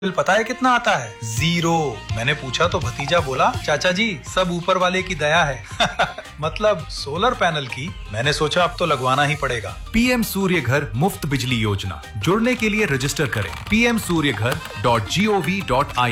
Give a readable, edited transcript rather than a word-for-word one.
Bill पता है कितना आता है? 0। मैंने पूछा तो भतीजा बोला, चाचा जी सब ऊपर वाले की दया है। मतलब सोलर पैनल की। मैंने सोचा अब तो लगवाना ही पड़ेगा। पीएम सूर्य घर मुफ्त बिजली योजना। जुड़ने के लिए रजिस्टर करें pmsuryaghar.gov.in